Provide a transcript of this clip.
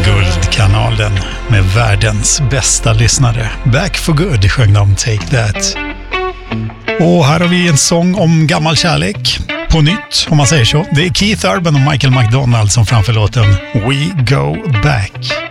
Guldkanalen med världens bästa lyssnare. Back for good sjöng de Take That. Och här har vi en sång om gammal kärlek. På nytt, om man säger så. Det är Keith Urban och Michael McDonald som framför låten We Go Back.